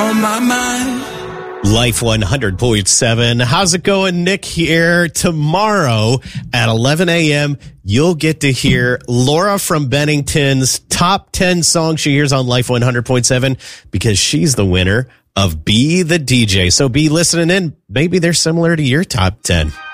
on my mind. Life 100.7. How's it going? Nick here. Tomorrow at 11 a.m., you'll get to hear Laura from Bennington's top 10 songs she hears on Life 100.7 because she's the winner of Be the DJ. So be listening in. Maybe they're similar to your top 10.